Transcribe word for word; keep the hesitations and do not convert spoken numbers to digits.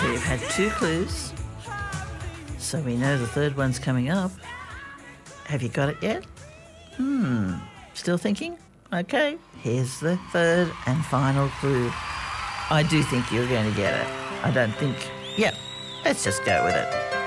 So you've had two clues. So we know the third one's coming up. Have you got it yet? Hmm. Still thinking? Okay. Here's the third and final clue. I do think you're going to get it. I don't think... Yeah, let's just go with it.